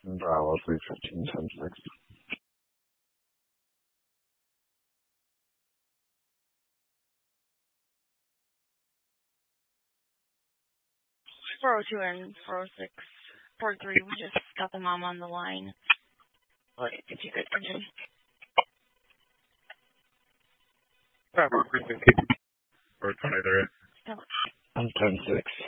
Bravo 315, 10-6. Four oh two and 406, 43. We just got the mom on the line. Wait, if you could continue. Bravo 315. Or 23. I'm 10-6.